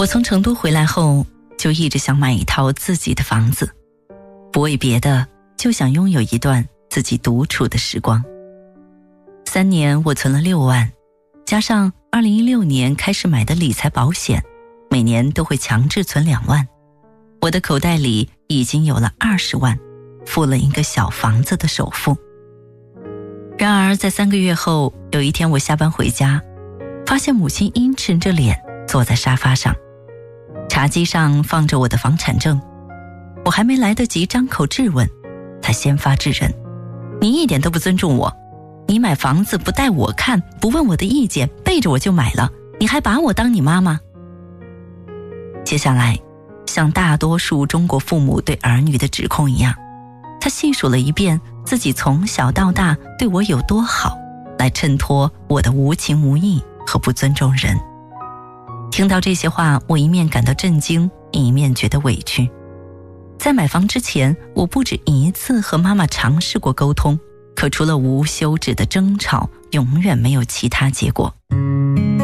我从成都回来后，就一直想买一套自己的房子，不为别的，就想拥有一段自己独处的时光。3年我存了6万，加上2016年开始买的理财保险，每年都会强制存2万，我的口袋里已经有了20万，付了一个小房子的首付。然而在3个月后，有一天我下班回家，发现母亲阴沉着脸坐在沙发上，茶几上放着我的房产证。我还没来得及张口质问，她先发制人：你一点都不尊重我，你买房子不带我看，不问我的意见，背着我就买了，你还把我当你妈妈？接下来，像大多数中国父母对儿女的指控一样，他细数了一遍自己从小到大对我有多好，来衬托我的无情无义和不尊重人。听到这些话，我一面感到震惊，一面觉得委屈。在买房之前，我不止一次和妈妈尝试过沟通，可除了无休止的争吵，永远没有其他结果。